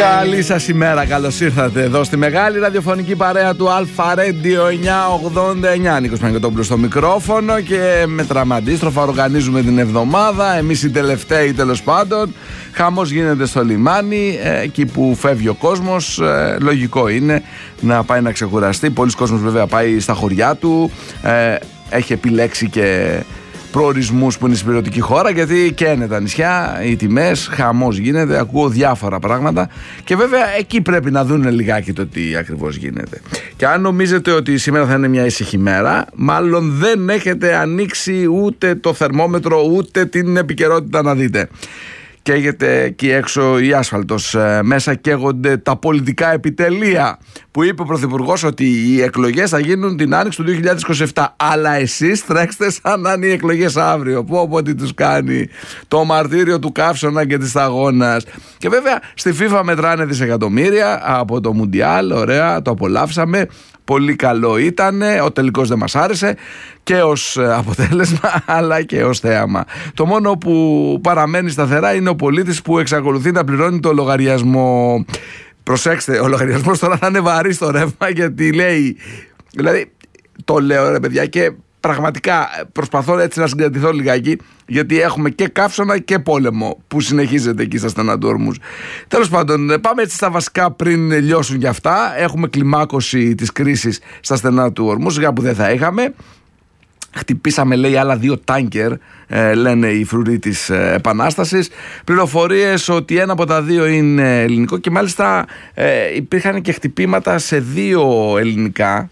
Καλή σας ημέρα, καλώς ήρθατε εδώ στη μεγάλη ραδιοφωνική παρέα του Αλφα Radio 989. Νίκος Παναγιωτόπουλος στο μικρόφωνο και με τραμαντίστροφα οργανίζουμε την εβδομάδα. Εμείς οι τελευταίοι, τέλος πάντων. Χαμός γίνεται στο λιμάνι, εκεί που φεύγει ο κόσμος. Λογικό είναι να πάει να ξεκουραστεί. Πολλοί κόσμος βέβαια πάει στα χωριά του. Έχει επιλέξει και προορισμούς που είναι στην υπηρετική χώρα, γιατί καίνε τα νησιά, οι τιμές, χαμός γίνεται, ακούω διάφορα πράγματα και βέβαια εκεί πρέπει να δουν λιγάκι το τι ακριβώς γίνεται. Και αν νομίζετε ότι σήμερα θα είναι μια ήσυχη μέρα, μάλλον δεν έχετε ανοίξει ούτε το θερμόμετρο ούτε την επικαιρότητα να δείτε. Καίγεται εκεί έξω η άσφαλτος, μέσα καίγονται τα πολιτικά επιτελεία, που είπε ο Πρωθυπουργός ότι οι εκλογές θα γίνουν την άνοιξη του 2027, αλλά εσείς τρέξτε σαν να είναι οι εκλογές αύριο. Πω τι τους κάνει το μαρτύριο του καύσωνα και της σταγόνας. Και βέβαια στη FIFA μετράνε δισεκατομμύρια από το Μουντιάλ, ωραία, το απολαύσαμε. Πολύ καλό ήταν, ο τελικός δεν μας άρεσε και ως αποτέλεσμα αλλά και ως θέαμα. Το μόνο που παραμένει σταθερά είναι ο πολίτης που εξακολουθεί να πληρώνει το λογαριασμό. Προσέξτε, ο λογαριασμός τώρα θα είναι βαρύ στο ρεύμα, γιατί λέει, δηλαδή το λέω ρε παιδιά και πραγματικά προσπαθώ έτσι να συγκρατηθώ λιγάκι, γιατί έχουμε και καύσωνα και πόλεμο που συνεχίζεται εκεί στα στενά του ορμούς. Τέλος πάντων, πάμε έτσι στα βασικά πριν λιώσουν και αυτά. Έχουμε κλιμάκωση της κρίσης στα στενά του ορμούς, για που δεν θα είχαμε. Χτυπήσαμε, λέει, άλλα 2 τάνκερ, λένε οι φρουροί της Επανάστασης. Πληροφορίες ότι ένα από τα 2 είναι ελληνικό και μάλιστα υπήρχαν και χτυπήματα σε 2 ελληνικά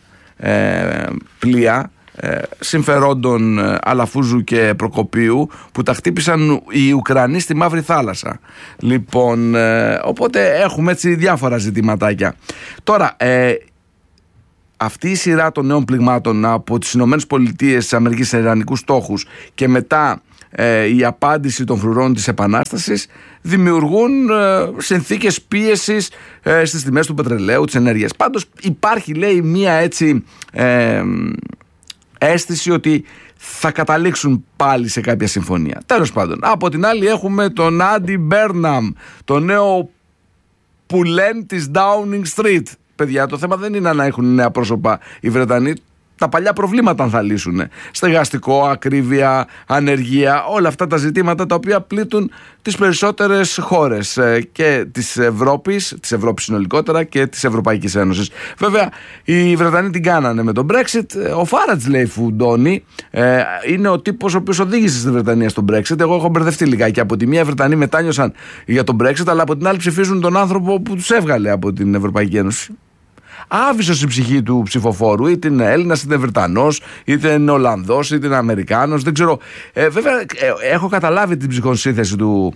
πλοία συμφερόντων Αλαφούζου και Προκοπίου, που τα χτύπησαν οι Ουκρανοί στη Μαύρη Θάλασσα. Λοιπόν, οπότε έχουμε έτσι διάφορα ζητηματάκια. Τώρα, αυτή η σειρά των νέων πληγμάτων από τις ΗΠΑ σε ιρανικούς στόχους και μετά η απάντηση των φρουρών της Επανάστασης δημιουργούν συνθήκες πίεσης στις τιμές του πετρελαίου, της ενέργειας. Πάντως υπάρχει, λέει, μία έτσι αίσθηση ότι θα καταλήξουν πάλι σε κάποια συμφωνία. Τέλος πάντων, από την άλλη έχουμε τον Άντι Μπέρναμ, το νέο πουλέν της Downing Street. Παιδιά, το θέμα δεν είναι να έχουν νέα πρόσωπα οι Βρετανοί. Τα παλιά προβλήματα θα λύσουν. Στεγαστικό, ακρίβεια, ανεργία, όλα αυτά τα ζητήματα τα οποία πλήττουν τις περισσότερες χώρες και της Ευρώπης συνολικότερα και της Ευρωπαϊκής Ένωσης. Βέβαια, οι Βρετανοί την κάνανε με τον Brexit. Ο Φάρατζ, λέει, φουντώνει. Είναι ο τύπος ο οποίος οδήγησε στη Βρετανία στον Brexit. Εγώ έχω μπερδευτεί λιγάκι. Από τη μία, οι Βρετανοί μετάνιωσαν για τον Brexit, αλλά από την άλλη ψηφίζουν τον άνθρωπο που τους έβγαλε από την Ευρωπαϊκή Ένωση. Άβυσος η ψυχή του ψηφοφόρου, είτε είναι Έλληνας, είτε είναι Βρετανός, είτε είναι Ολλανδός, είτε είναι Αμερικάνος, δεν ξέρω. Βέβαια, έχω καταλάβει την ψυχοσύνθεση του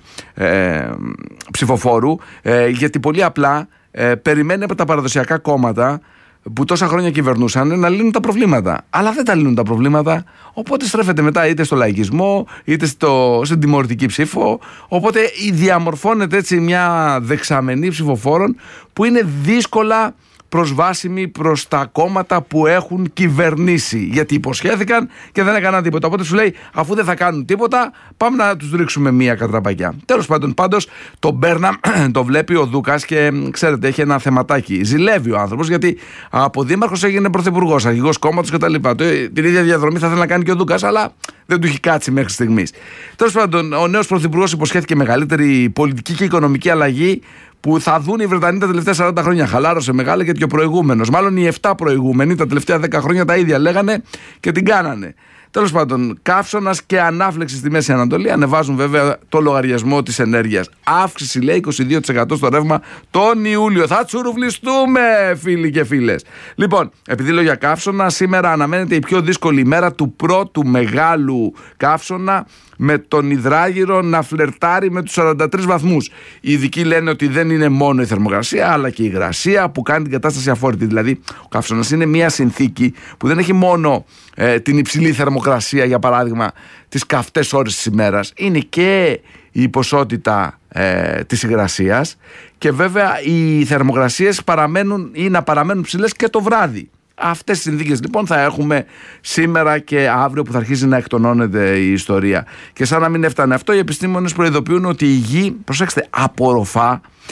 ψηφοφόρου, γιατί πολύ απλά περιμένει από τα παραδοσιακά κόμματα που τόσα χρόνια κυβερνούσαν να λύνουν τα προβλήματα. Αλλά δεν τα λύνουν τα προβλήματα, οπότε στρέφεται μετά είτε στο λαϊκισμό, είτε στην τιμωρητική ψήφο. Οπότε διαμορφώνεται έτσι μια δεξαμενή ψηφοφόρων που είναι δύσκολα προσβάσιμοι προς τα κόμματα που έχουν κυβερνήσει, γιατί υποσχέθηκαν και δεν έκαναν τίποτα. Οπότε σου λέει, αφού δεν θα κάνουν τίποτα, πάμε να τους ρίξουμε μία κατραπακιά. Τέλος πάντων, πάντως το Μπέρναμ το βλέπει ο Δούκας και ξέρετε, έχει ένα θεματάκι. Ζηλεύει ο άνθρωπος, γιατί από δήμαρχος έγινε πρωθυπουργός, αρχηγός κόμματος κτλ. Την ίδια διαδρομή θα ήθελε να κάνει και ο Δούκας, αλλά δεν του έχει κάτσει μέχρι στιγμής. Τέλος πάντων, ο νέος πρωθυπουργός υποσχέθηκε μεγαλύτερη πολιτική και οικονομική αλλαγή που θα δουν οι Βρετανοί τα τελευταία 40 χρόνια. Χαλάρωσε μεγάλα, γιατί και ο προηγούμενος, μάλλον οι 7 προηγούμενοι, τα τελευταία 10 χρόνια τα ίδια λέγανε και την κάνανε. Τέλος πάντων, καύσωνας και ανάφλεξη στη Μέση Ανατολή ανεβάζουν βέβαια το λογαριασμό της ενέργειας. Αύξηση, λέει, 22% στο ρεύμα τον Ιούλιο. Θα τσουρουβλιστούμε, φίλοι και φίλες. Λοιπόν, επειδή λέω για καύσωνα, σήμερα αναμένεται η πιο δύσκολη ημέρα του πρώτου μεγάλου καύσωνα, με τον υδράγυρο να φλερτάρει με τους 43 βαθμούς. Οι ειδικοί λένε ότι δεν είναι μόνο η θερμοκρασία, αλλά και η υγρασία που κάνει την κατάσταση αφόρητη. Δηλαδή, ο καύσωνας είναι μια συνθήκη που δεν έχει μόνο την υψηλή θερμοκρασία, για παράδειγμα, τις καυτές ώρες της ημέρας. Είναι και η ποσότητα της υγρασίας και βέβαια οι θερμοκρασίες παραμένουν ή να παραμένουν ψηλές και το βράδυ. Αυτές τις συνθήκες λοιπόν θα έχουμε σήμερα και αύριο, που θα αρχίσει να εκτονώνεται η ιστορία. Και σαν να μην έφτανε αυτό, οι επιστήμονες προειδοποιούν ότι η γη, προσέξτε, απορροφά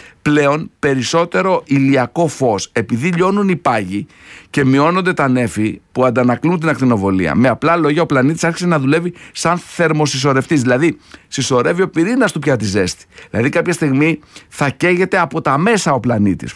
πλέον περισσότερο ηλιακό φως, επειδή λιώνουν οι πάγοι και μειώνονται τα νέφη που αντανακλούν την ακτινοβολία. Με απλά λόγια, ο πλανήτης άρχισε να δουλεύει σαν θερμοσυσσωρευτής. Δηλαδή, συσσωρεύει ο πυρήνας του πια τη ζέστη. Δηλαδή, κάποια στιγμή θα καίγεται από τα μέσα ο πλανήτης.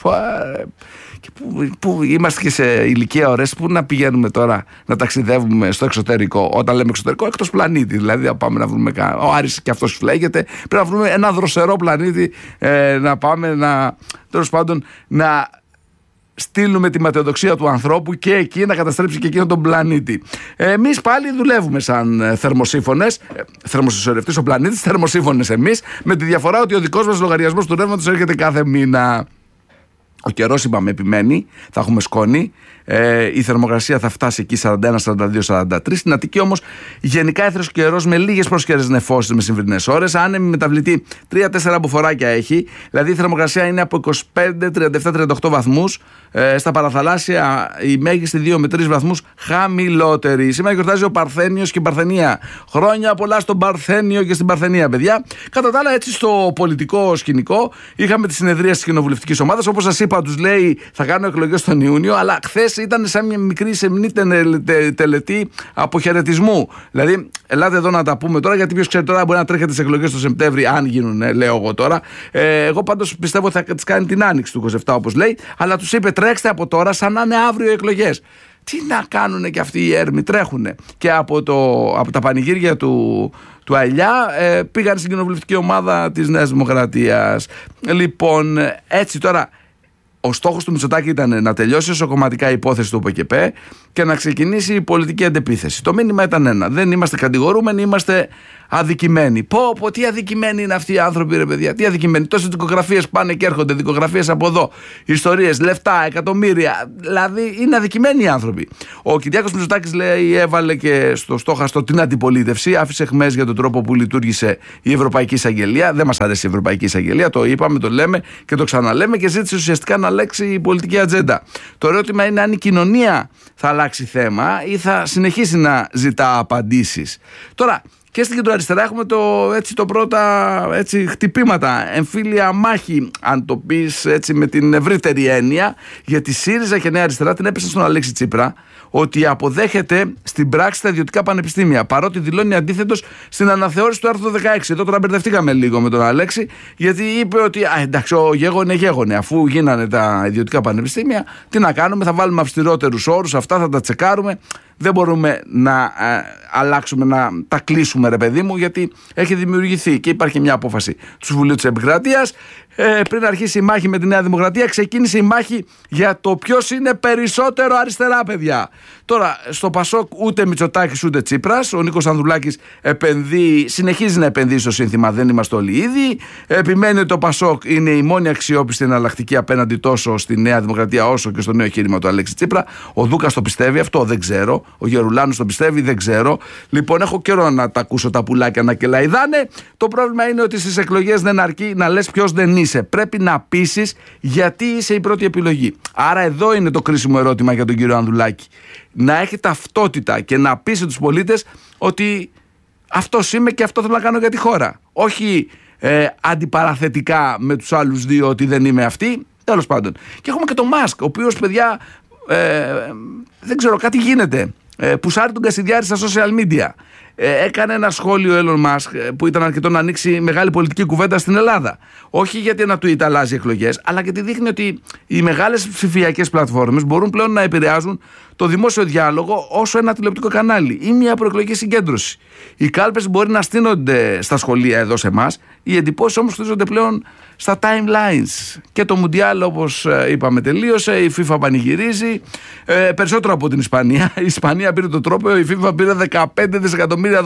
Και που είμαστε και σε ηλικία ώρες, πού να πηγαίνουμε τώρα να ταξιδεύουμε στο εξωτερικό? Όταν λέμε εξωτερικό, εκτός πλανήτη. Δηλαδή, να πάμε να βρούμε. Ο Άρης και αυτός φλέγεται. Πρέπει να βρούμε ένα δροσερό πλανήτη, να πάμε τέλος πάντων να στείλουμε τη ματαιοδοξία του ανθρώπου και εκεί να καταστρέψει και εκείνο τον πλανήτη. Εμείς πάλι δουλεύουμε σαν θερμοσύφωνες, θερμοσυσσωρευτής ο πλανήτης, θερμοσύφωνες εμείς, με τη διαφορά ότι ο δικός μας λογαριασμός του ρεύματος έρχεται κάθε μήνα. Ο καιρός, είπαμε, επιμένει, θα έχουμε σκόνη. Η θερμοκρασία θα φτάσει εκεί 41, 42, 43. Στην Αττική όμως γενικά έθριος καιρός με λίγες προσχερές νεφώσεις με σημερινές ώρες. Άνεμη μεταβλητή 3-4 μποφοράκια έχει. Δηλαδή η θερμοκρασία είναι από 25, 37, 38 βαθμούς. Στα παραθαλάσσια η μέγιστη 2 με 3 βαθμούς χαμηλότερη. Σήμερα γιορτάζει ο Παρθένιος και η Παρθενία. Χρόνια πολλά στον Παρθένιο και στην Παρθενία, παιδιά. Κατά τα άλλα, έτσι στο πολιτικό σκηνικό είχαμε τη συνεδρία της κοινοβουλευτικής ομάδας. Όπως σας είπα, τους λέει θα κάνουν εκλογές τον Ιούνιο, αλλά χθες ήταν σαν μια μικρή σεμνή τελετή αποχαιρετισμού. Δηλαδή, ελάτε εδώ να τα πούμε τώρα, γιατί ποιος ξέρει τώρα μπορεί να τρέχετε τις εκλογές το Σεπτέμβρη, αν γίνουν, λέω εγώ τώρα. Εγώ πάντως πιστεύω θα τις κάνει την άνοιξη του 27, όπως λέει, αλλά τους είπε τρέξτε από τώρα σαν να είναι αύριο οι εκλογές. Τι να κάνουνε και αυτοί οι έρμοι, τρέχουνε. Και από τα πανηγύρια του Αηλιά πήγαν στην κοινοβουλευτική ομάδα της Νέας Δημοκρατίας. Λοιπόν, έτσι τώρα. Ο στόχος του Μητσοτάκη ήταν να τελειώσει εσωκομματικά η υπόθεση του ΟΠΕΚΕΠΕ και να ξεκινήσει η πολιτική αντεπίθεση. Το μήνυμα ήταν ένα. Δεν είμαστε κατηγορούμενοι, είμαστε αδικημένοι. Πω, τι αδικημένοι είναι αυτοί οι άνθρωποι, ρε παιδιά. Τι αδικημένοι. Τόσες δικογραφίες πάνε και έρχονται, δικογραφίες από εδώ. Ιστορίες, λεφτά, εκατομμύρια. Δηλαδή είναι αδικημένοι οι άνθρωποι. Ο Κυριάκος Μητσοτάκης, λέει, έβαλε και στο στόχαστο την αντιπολίτευση. Άφησε αιχμές για τον τρόπο που λειτουργήσε η Ευρωπαϊκή Εισαγγελία. Δεν μας αρέσει η Ευρωπαϊκή Εισαγγελία. Το είπαμε, το λέμε και το ξαναλέμε και ζήτησε ουσιαστικά να αλλάξει η πολιτική ατζέντα. Το ερώτημα είναι αν η κοινωνία θα αλλάξει θέμα ή θα συνεχίσει να ζητά απαντήσεις. Τώρα, και στην κεντροαριστερά έχουμε το πρώτα χτυπήματα, εμφύλια μάχη, αν το πεις έτσι με την ευρύτερη έννοια, γιατί ΣΥΡΙΖΑ και Νέα Αριστερά την έπεσαν στον Αλέξη Τσίπρα ότι αποδέχεται στην πράξη τα ιδιωτικά πανεπιστήμια, παρότι δηλώνει αντίθετος στην αναθεώρηση του άρθρου 16. Εδώ τώρα μπερδευτήκαμε λίγο με τον Αλέξη, γιατί είπε ότι εντάξει, ο γέγονε γέγονε, αφού γίνανε τα ιδιωτικά πανεπιστήμια, τι να κάνουμε, θα βάλουμε αυστηρότερους όρους, αυτά θα τα τσεκάρουμε. Δεν μπορούμε να αλλάξουμε, να τα κλείσουμε, ρε παιδί μου, γιατί έχει δημιουργηθεί και υπάρχει μια απόφαση του Συμβουλίου της Επικρατείας. Πριν αρχίσει η μάχη με τη Νέα Δημοκρατία, ξεκίνησε η μάχη για το ποιος είναι περισσότερο αριστερά, παιδιά. Τώρα, στο Πασόκ ούτε Μητσοτάκης ούτε Τσίπρας. Ο Νίκος Ανδρουλάκης συνεχίζει να επενδύει στο σύνθημα «Δεν είμαστε όλοι ίδιοι». Επιμένει ότι το Πασόκ είναι η μόνη αξιόπιστη εναλλακτική απέναντι τόσο στη Νέα Δημοκρατία όσο και στο νέο εγχείρημα του Αλέξη Τσίπρα. Ο Δούκας το πιστεύει, αυτό δεν ξέρω. Ο Γερουλάνος το πιστεύει, δεν ξέρω. Λοιπόν, έχω καιρό να τα ακούσω τα πουλάκια να κελαϊδάνε. Το πρόβλημα είναι ότι στις εκλογές δεν αρκεί να λες ποιος δεν είσαι. Πρέπει να πείσεις γιατί είσαι η πρώτη επιλογή. Άρα εδώ είναι το κρίσιμο ερώτημα για τον κύριο Ανδρουλάκη. Να έχει ταυτότητα και να πείσει τους πολίτες ότι αυτός είμαι και αυτό θέλω να κάνω για τη χώρα. Όχι αντιπαραθετικά με τους άλλους δύο ότι δεν είμαι αυτή. Τέλος πάντων. Και έχουμε και τον Μάσκ, ο οποίος, παιδιά, δεν ξέρω, κάτι γίνεται. Πουσάρει τον Κασιδιάρη στα social media. Έκανε ένα σχόλιο Elon Musk που ήταν αρκετό να ανοίξει μεγάλη πολιτική κουβέντα στην Ελλάδα. Όχι γιατί ένα tweet αλλάζει εκλογές, αλλά γιατί δείχνει ότι οι μεγάλες ψηφιακές πλατφόρμες μπορούν πλέον να επηρεάζουν το δημόσιο διάλογο όσο ένα τηλεοπτικό κανάλι ή μια προεκλογική συγκέντρωση. Οι κάλπες μπορεί να στείνονται στα σχολεία εδώ σε εμάς, οι εντυπώσεις όμως χτίζονται πλέον στα timelines. Και το Μουντιάλ, όπως είπαμε, τελείωσε. Η FIFA πανηγυρίζει περισσότερο από την Ισπανία. Η Ισπανία πήρε το τρόπαιο, η FIFA πήρε $15 δισεκατομμύρια.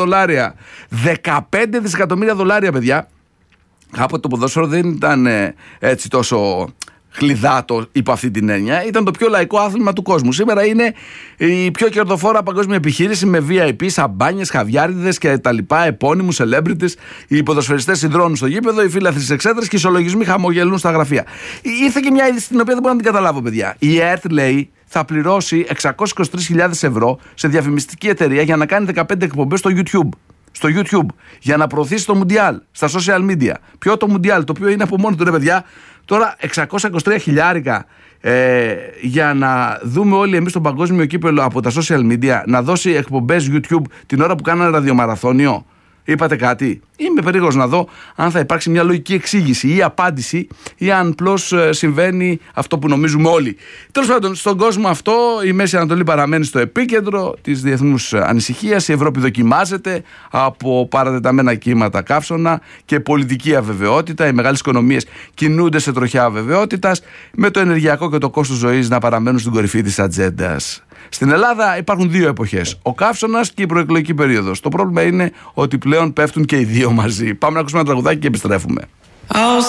$15 δισεκατομμύρια, παιδιά. Κάποτε το ποδόσφαιρο δεν ήταν έτσι τόσο χλιδάτο υπό αυτή την έννοια. Ήταν το πιο λαϊκό άθλημα του κόσμου. Σήμερα είναι η πιο κερδοφόρα παγκόσμια επιχείρηση με VIP, σαμπάνιες, χαβιάριδες και τα λοιπά, επώνυμους, celebrities. Οι ποδοσφαιριστές συνδρώνουν στο γήπεδο, οι φίλαθλοι στις εξέδρες και οι ισολογισμοί χαμογελούν στα γραφεία. Ήρθε και μια είδηση την οποία δεν μπορώ να την καταλάβω, παιδιά. Η ΕΡΤ, λέει, θα πληρώσει 623.000 ευρώ σε διαφημιστική εταιρεία για να κάνει 15 εκπομπές στο YouTube για να προωθήσει το Μουντιάλ στα social media. Ποιο το Μουντιάλ, το οποίο είναι από μόνο του, ρε παιδιά, Τώρα 623 χιλιάρικα για να δούμε όλοι εμείς τον παγκόσμιο κύπελλο από τα social media, να δώσει εκπομπές YouTube την ώρα που κάνανε ραδιομαραθώνιο. Είπατε κάτι? Είμαι περίεργος να δω αν θα υπάρξει μια λογική εξήγηση ή απάντηση, ή αν απλώς συμβαίνει αυτό που νομίζουμε όλοι. Τέλος πάντων, στον κόσμο αυτό η Μέση Ανατολή παραμένει στο επίκεντρο της διεθνούς ανησυχίας. Η Ευρώπη δοκιμάζεται από παρατεταμένα κύματα καύσωνα και πολιτική αβεβαιότητα. Οι μεγάλες οικονομίες κινούνται σε τροχιά αβεβαιότητας, με το ενεργειακό και το κόστος ζωής να παραμένουν στην κορυφή της ατζέντας. Στην Ελλάδα υπάρχουν δύο εποχές, ο καύσωνας και η προεκλογική περίοδος. Το πρόβλημα είναι ότι πλέον πέφτουν και οι δύο μαζί. Πάμε να ακούσουμε ένα τραγουδάκι και επιστρέφουμε.